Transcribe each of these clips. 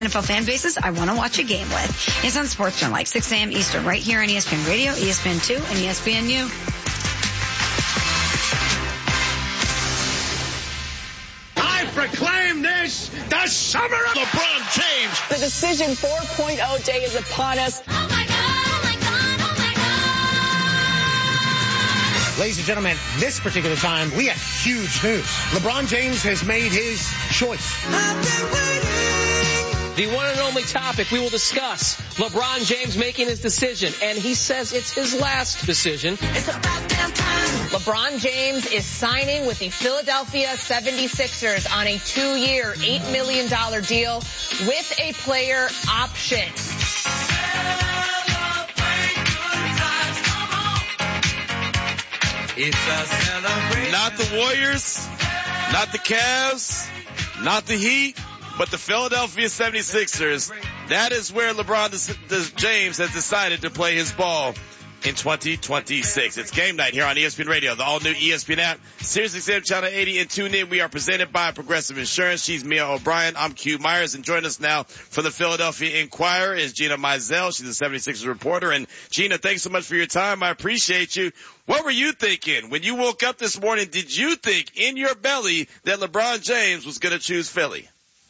NFL fan bases I want to watch a game with. It's on SportsCenter, like 6 a.m. Eastern, right here on ESPN Radio, ESPN2, and ESPNU. I proclaim this the summer of LeBron James. The Decision 4.0 day is upon us. Oh my God, oh my God, oh my God. Ladies and gentlemen, this particular time, we have huge news. LeBron James has made his choice. I've been waiting. The one and only topic we will discuss, LeBron James making his decision, and he says it's his last decision. It's about damn time. LeBron James is signing with the Philadelphia 76ers on a 2-year, $8 million deal with a player option. It's a celebration. Not the Warriors, not the Cavs, not the Heat, but the Philadelphia 76ers. That is where LeBron James has decided to play his ball in 2026. It's game night here on ESPN Radio, the all-new ESPN app, SiriusXM Channel 80, and tune in. We are presented by Progressive Insurance. She's Mia O'Brien. I'm Q Myers, and join us now from the Philadelphia Inquirer is Gina Mizell. She's a 76ers reporter. And Gina, thanks so much for your time. I appreciate you. What were you thinking when you woke up this morning? Did you think in your belly that LeBron James was going to choose Philly?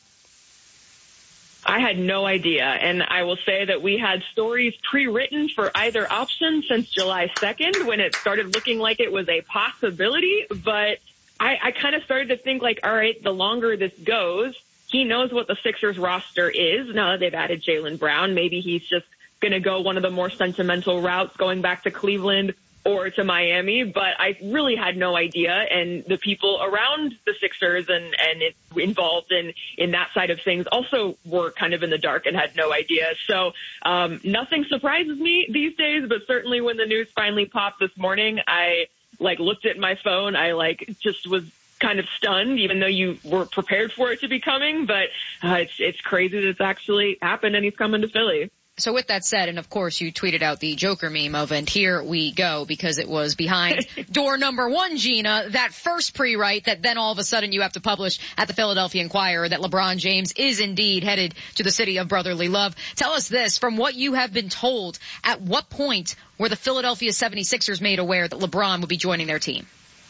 I had no idea, and I will say that we had stories pre-written for either option since July 2nd when it started looking like it was a possibility, but I kind of started to think like, all right, the longer this goes, he knows what the Sixers roster is. Now that they've added Jaylen Brown, maybe he's just going to go one of the more sentimental routes going back to Cleveland or to Miami, but I really had no idea. And the people around the Sixers and involved in that side of things also were kind of in the dark and had no idea. So, nothing surprises me these days, but certainly when the news finally popped this morning, I looked at my phone. I just was kind of stunned, even though you were prepared for it to be coming, but, it's crazy that it's actually happened and he's coming to Philly. So with that said, and of course you tweeted out the Joker meme of, and here we go, because it was behind door number 1, Gina, that first pre-write that then all of a sudden you have to publish at the Philadelphia Inquirer that LeBron James is indeed headed to the city of brotherly love. Tell us this, from what you have been told, at what point were the Philadelphia 76ers made aware that LeBron would be joining their team?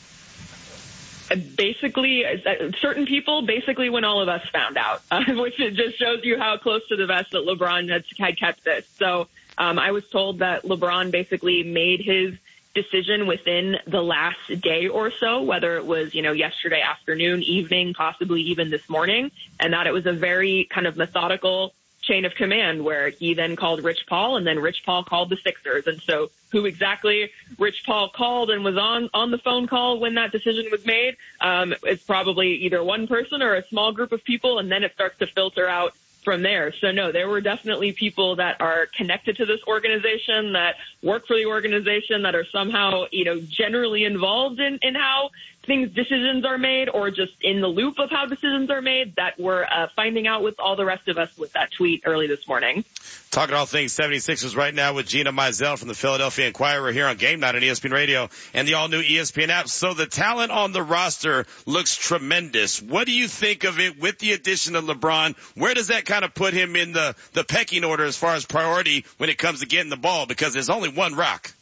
Basically, certain people, when all of us found out, which just shows you how close to the vest that LeBron had kept this. So I was told that LeBron basically made his decision within the last day or so, whether it was, yesterday afternoon, evening, possibly even this morning, and that it was a very kind of methodical chain of command where he then called Rich Paul and then Rich Paul called the Sixers. And so who exactly Rich Paul called and was on the phone call when that decision was made, it's probably either one person or a small group of people, and then it starts to filter out from there. So no, there were definitely people that are connected to this organization, that work for the organization, that are somehow, generally involved in how decisions are made, or just in the loop of how decisions are made, that we're finding out with all the rest of us with that tweet early this morning. Talking all things 76ers right now with Gina Mizell from the Philadelphia Inquirer here on Game Night on ESPN Radio and the all-new ESPN app. So the talent on the roster looks tremendous. What do you think of it with the addition of LeBron? Where does that kind of put him in the pecking order as far as priority when it comes to getting the ball? Because there's only one rock.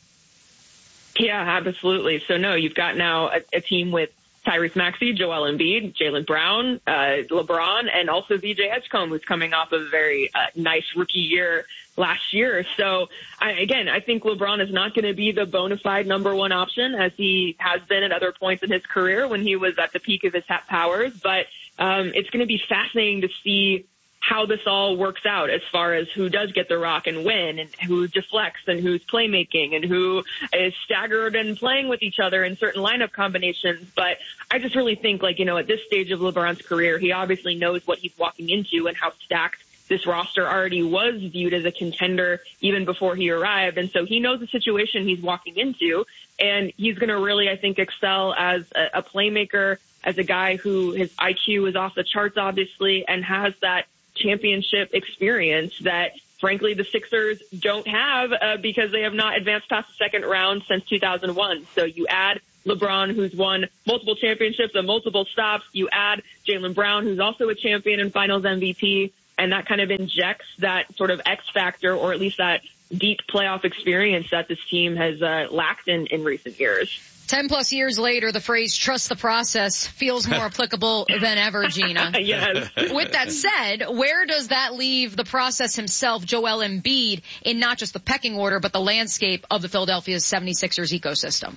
Yeah, absolutely. So no, you've got now a team with Tyrese Maxey, Joel Embiid, Jaylen Brown, LeBron, and also VJ Edgecombe, who's coming off of a very nice rookie year last year. So I think LeBron is not going to be the bona fide number one option as he has been at other points in his career when he was at the peak of his powers. But it's going to be fascinating to see how this all works out as far as who does get the rock and when, and who deflects and who's playmaking and who is staggered and playing with each other in certain lineup combinations. But I just really think at this stage of LeBron's career, he obviously knows what he's walking into and how stacked this roster already was viewed as a contender even before he arrived. And so he knows the situation he's walking into, and he's going to really, I think, excel as a playmaker, as a guy who his IQ is off the charts, obviously, and has that championship experience that, frankly, the Sixers don't have because they have not advanced past the second round since 2001. So you add LeBron, who's won multiple championships and multiple stops. You add Jaylen Brown, who's also a champion and finals MVP. and that kind of injects that sort of X factor, or at least that deep playoff experience that this team has lacked in recent years. 10 plus years later, the phrase trust the process feels more applicable than ever, Gina. Yes. With that said, where does that leave the process himself, Joel Embiid, in not just the pecking order, but the landscape of the Philadelphia 76ers ecosystem?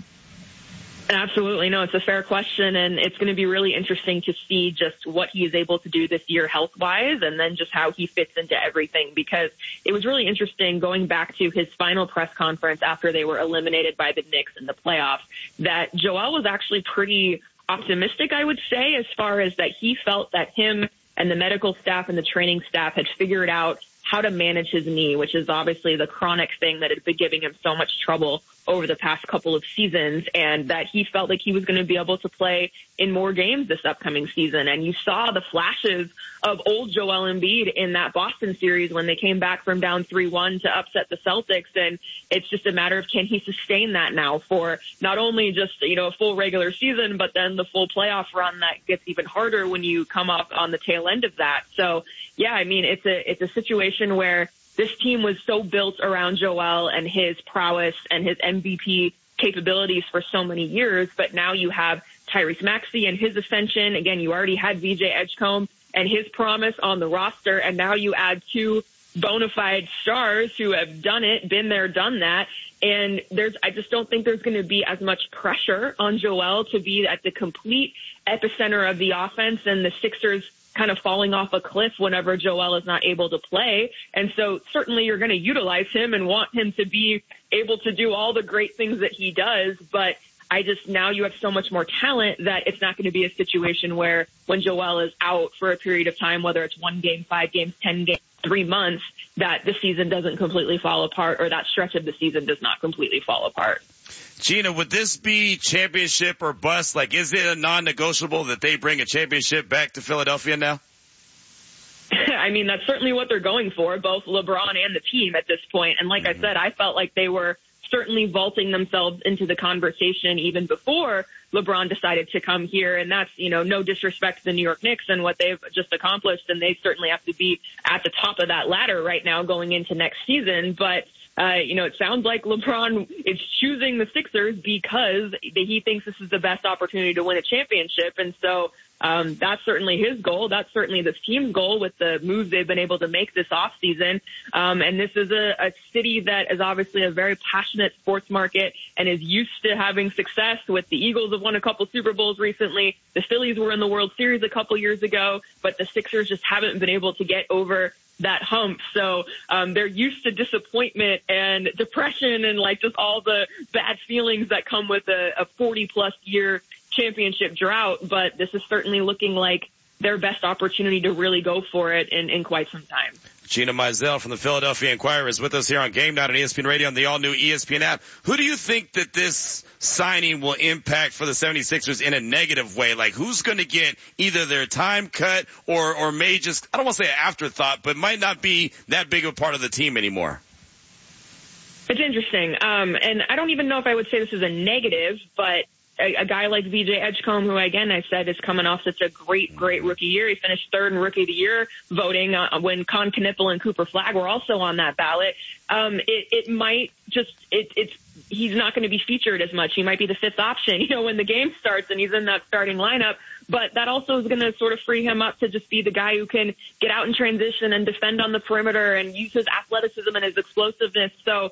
Absolutely. No, it's a fair question, and it's going to be really interesting to see just what he is able to do this year health-wise, and then just how he fits into everything, because it was really interesting going back to his final press conference after they were eliminated by the Knicks in the playoffs, that Joel was actually pretty optimistic, I would say, as far as that he felt that him and the medical staff and the training staff had figured out how to manage his knee, which is obviously the chronic thing that had been giving him so much trouble over the past couple of seasons, and that he felt like he was going to be able to play in more games this upcoming season. And you saw the flashes of old Joel Embiid in that Boston series when they came back from down 3-1 to upset the Celtics. And it's just a matter of, can he sustain that now for not only just, a full regular season, but then the full playoff run that gets even harder when you come up on the tail end of that. So yeah, I mean, it's a situation where this team was so built around Joel and his prowess and his MVP capabilities for so many years, but now you have Tyrese Maxey and his ascension. Again, you already had VJ Edgecombe and his promise on the roster, and now you add two bona fide stars who have done it, been there, done that. And I just don't think there's going to be as much pressure on Joel to be at the complete epicenter of the offense, and the Sixers kind of falling off a cliff whenever Joel is not able to play. And so certainly you're going to utilize him and want him to be able to do all the great things that he does. But now you have so much more talent that it's not going to be a situation where when Joel is out for a period of time, whether it's 1 game, 5 games, 10 games, 3 months, that the season doesn't completely fall apart, or that stretch of the season does not completely fall apart. Gina, would this be championship or bust? Like, is it a non-negotiable that they bring a championship back to Philadelphia now? I mean, that's certainly what they're going for, both LeBron and the team at this point. And like I said, I felt like they were certainly vaulting themselves into the conversation even before LeBron decided to come here. And that's, no disrespect to the New York Knicks and what they've just accomplished. And they certainly have to be at the top of that ladder right now going into next season. But it sounds like LeBron is choosing the Sixers because he thinks this is the best opportunity to win a championship. And so that's certainly his goal. That's certainly this team's goal with the moves they've been able to make this offseason. And this is a city that is obviously a very passionate sports market and is used to having success. With the Eagles have won a couple Super Bowls recently. The Phillies were in the World Series a couple years ago, but the Sixers just haven't been able to get over that hump. So they're used to disappointment and depression and just all the bad feelings that come with a 40-plus year championship drought. But this is certainly looking like their best opportunity to really go for it in quite some time. Gina Mizell from the Philadelphia Inquirer is with us here on Game Night on ESPN Radio and the all-new ESPN app. Who do you think that this signing will impact for the 76ers in a negative way? Like, who's going to get either their time cut or may just, I don't want to say an afterthought, but might not be that big of a part of the team anymore? It's interesting. And I don't even know if I would say this is a negative, but a guy like VJ Edgecombe, who, again, I said is coming off such a great rookie year. He finished third in Rookie of the Year voting when Con Knippel and Cooper Flagg were also on that ballot. It might just he's not going to be featured as much. He might be the fifth option, when the game starts and he's in that starting lineup. But that also is going to sort of free him up to just be the guy who can get out in transition and defend on the perimeter and use his athleticism and his explosiveness. So,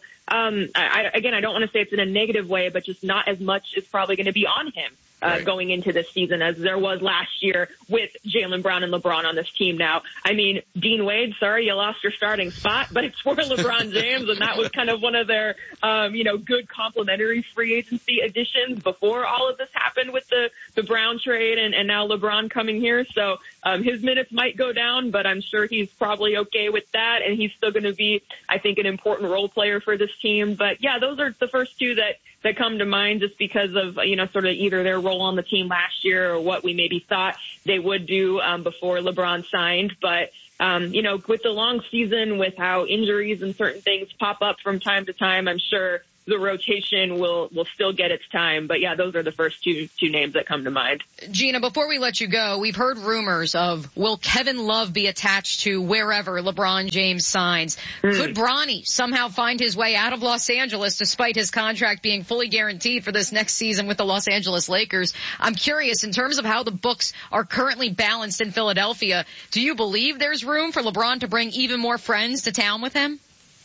I don't want to say it's in a negative way, but just not as much is probably going to be on him going into this season as there was last year with Jaylen Brown and LeBron on this team now. I mean, Dean Wade, sorry, you lost your starting spot, but it's for LeBron James, and that was kind of one of their, good complementary free agency additions before all of this happened with the Brown trade and now LeBron coming here. So his minutes might go down, but I'm sure he's probably okay with that, and he's still going to be, I think, an important role player for this team. But yeah, those are the first two that come to mind just because of, sort of either their role on the team last year or what we maybe thought they would do before LeBron signed. But, with the long season, with how injuries and certain things pop up from time to time, I'm sure the rotation will still get its time. But yeah, those are the first two names that come to mind. Gina, before we let you go, we've heard rumors of, will Kevin Love be attached to wherever LeBron James signs? Could Bronny somehow find his way out of Los Angeles despite his contract being fully guaranteed for this next season with the Los Angeles Lakers? I'm curious, in terms of how the books are currently balanced in Philadelphia, do you believe there's room for LeBron to bring even more friends to town with him?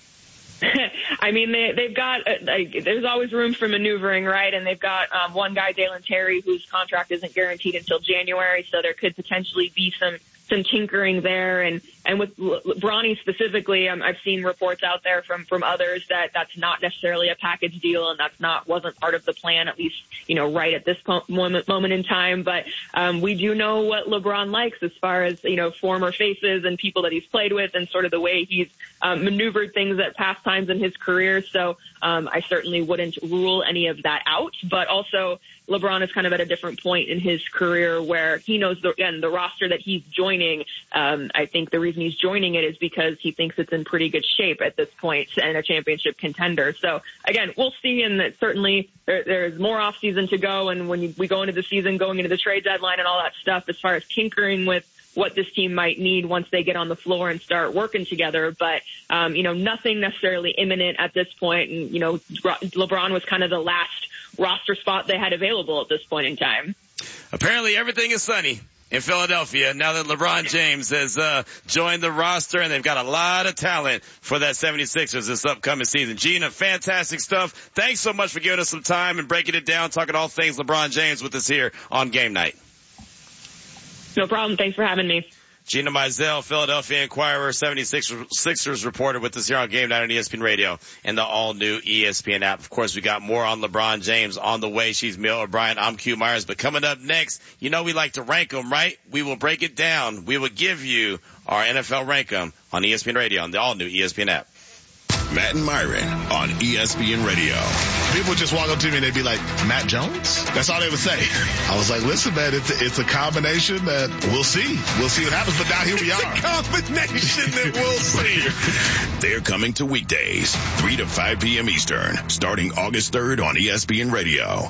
I mean, they've got, there's always room for maneuvering, right? And they've got one guy, Dalen Terry, whose contract isn't guaranteed until January, so there could potentially be some tinkering there. And with Bronny specifically, I've seen reports out there from others that that's not necessarily a package deal, and wasn't part of the plan, at least, right at this moment in time. But we do know what LeBron likes as far as, former faces and people that he's played with, and sort of the way he's maneuvered things at past times in his career. So I certainly wouldn't rule any of that out. But also, LeBron is kind of at a different point in his career where he knows, the roster that he's joining. I think the reason he's joining it is because he thinks it's in pretty good shape at this point and a championship contender. So again, we'll see. And that certainly there's more off season to go. And when we go into the season, going into the trade deadline and all that stuff, as far as tinkering with what this team might need once they get on the floor and start working together. But, nothing necessarily imminent at this point. And, LeBron was kind of the last roster spot they had available at this point in time. Apparently everything is sunny in Philadelphia now that LeBron James has joined the roster, and they've got a lot of talent for that 76ers this upcoming season. Gina, fantastic stuff. Thanks so much for giving us some time and breaking it down, talking all things LeBron James with us here on Game Night. No problem. Thanks for having me. Gina Mizell, Philadelphia Inquirer, 76ers reporter with us here on Game Night on ESPN Radio and the all-new ESPN app. Of course, we got more on LeBron James on the way. She's Mel O'Brien. I'm Q Myers. But coming up next, we like to rank them, right? We will break it down. We will give you our NFL rank them on ESPN Radio on the all-new ESPN app. Matt and Myron on ESPN Radio. People would just walk up to me and they'd be like, Matt Jones? That's all they would say. I was like, listen, man, it's a combination that we'll see. We'll see what happens, but now here we are. It's a combination that we'll see. They're coming to weekdays, 3 to 5 p.m. Eastern, starting August 3rd on ESPN Radio.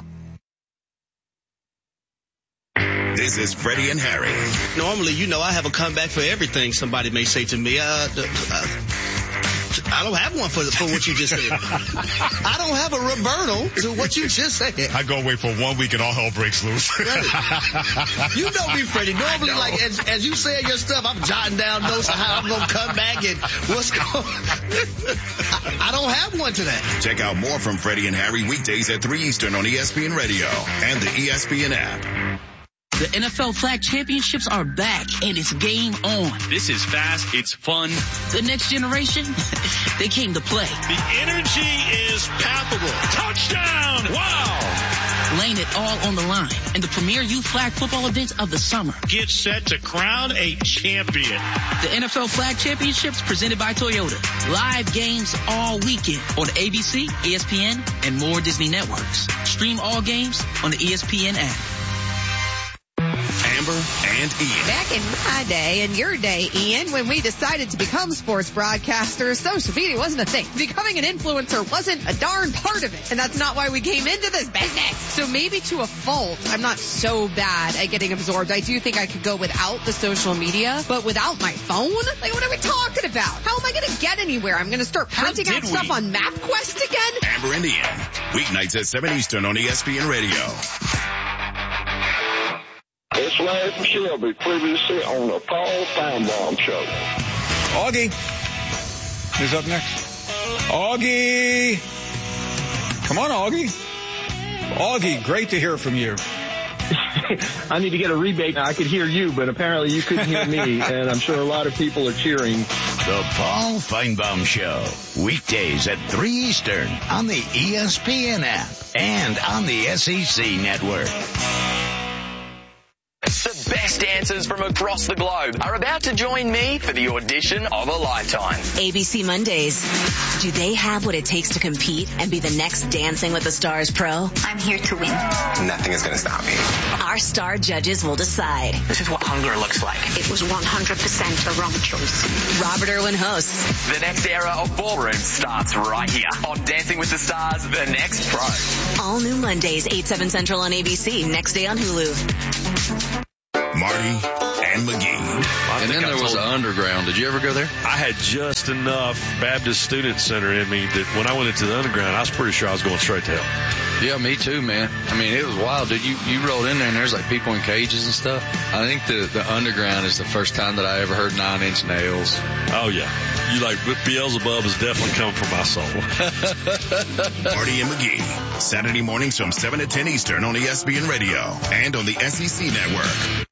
This is Freddie and Harry. Normally, I have a comeback for everything somebody may say to me. I don't have one for what you just said. I don't have a rebuttal to what you just said. I go away for 1 week and all hell breaks loose. You know me, Freddie. Normally, as you say your stuff, I'm jotting down notes of how I'm going to come back and what's going on. I don't have one today. Check out more from Freddie and Harry weekdays at 3 Eastern on ESPN Radio and the ESPN app. The NFL Flag Championships are back, and it's game on. This is fast. It's fun. The next generation, they came to play. The energy is palpable. Touchdown! Wow! Laying it all on the line in the premier youth flag football event of the summer. Get set to crown a champion. The NFL Flag Championships presented by Toyota. Live games all weekend on ABC, ESPN, and more Disney networks. Stream all games on the ESPN app. Amber and Ian. Back in my day and your day, Ian, when we decided to become sports broadcasters, social media wasn't a thing. Becoming an influencer wasn't a darn part of it. And that's not why we came into this business. So maybe to a fault, I'm not so bad at getting absorbed. I do think I could go without the social media, but without my phone? Like, what are we talking about? How am I going to get anywhere? I'm going to start printing out stuff on MapQuest again? Amber and Ian. Weeknights at 7 Eastern on ESPN Radio. It's Larry from Shelby, previously on the Paul Feinbaum Show. Augie is up next. Augie! Come on, Augie. Augie, great to hear from you. I need to get a rebate now. I could hear you, but apparently you couldn't hear me, and I'm sure a lot of people are cheering. The Paul Feinbaum Show, weekdays at 3 Eastern on the ESPN app and on the SEC network. The best and dancers from across the globe are about to join me for the audition of a lifetime. ABC Mondays. Do they have what it takes to compete and be the next Dancing with the Stars pro? I'm here to win. Nothing is going to stop me. Our star judges will decide. This is what hunger looks like. It was 100% a wrong choice. Robert Irwin hosts. The next era of ballroom starts right here on Dancing with the Stars, The Next Pro. All new Mondays, 8/7 Central on ABC. Next day on Hulu. Marty and McGee. And then there was the underground. Did you ever go there? I had just enough Baptist Student Center in me that when I went into the underground, I was pretty sure I was going straight to hell. Yeah, me too, man. I mean, it was wild, dude. You rolled in there and there's like people in cages and stuff. I think the underground is the first time that I ever heard 9 Inch Nails. Oh yeah. You like Beelzebub is definitely coming from my soul. Marty and McGee. Saturday mornings from 7 to 10 Eastern on ESPN Radio and on the SEC Network.